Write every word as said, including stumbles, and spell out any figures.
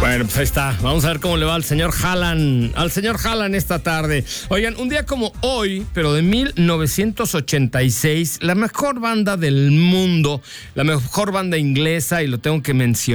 Bueno, pues ahí está. Vamos a ver cómo le va al señor Haaland, al señor Haaland esta tarde. Oigan, un día como hoy, pero de mil novecientos ochenta y seis, la mejor banda del mundo, la mejor banda inglesa, y lo tengo que mencionar,